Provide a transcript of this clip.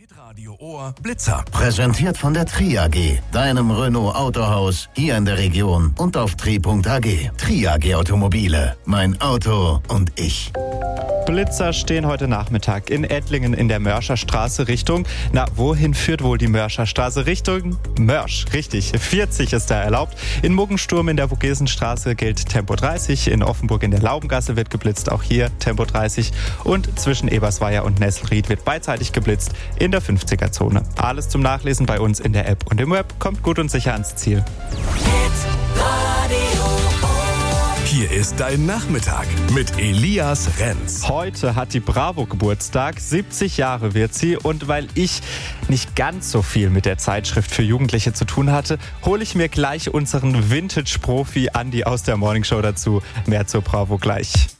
Hitradio Ohr Blitzer. Präsentiert von der Tri AG, deinem Renault Autohaus hier in der Region und auf tri.ag. Tri AG Automobile, mein Auto und ich. Blitzer stehen heute Nachmittag in Ettlingen in der Mörserstraße Richtung, wohin führt wohl die Mörserstraße? Richtung Mörsch, richtig, 40 ist da erlaubt. In Muggensturm in der Vogesenstraße gilt Tempo 30, in Offenburg in der Laubengasse wird geblitzt, auch hier Tempo 30 und zwischen Ebersweier und Nesselried wird beidseitig geblitzt in der 50er-Zone. Alles zum Nachlesen bei uns in der App und im Web. Kommt gut und sicher ans Ziel. Hier ist dein Nachmittag mit Elias Renz. Heute hat die Bravo Geburtstag, 70 Jahre wird sie und weil ich nicht ganz so viel mit der Zeitschrift für Jugendliche zu tun hatte, hole ich mir gleich unseren Vintage-Profi Andi aus der Morningshow dazu. Mehr zur Bravo gleich.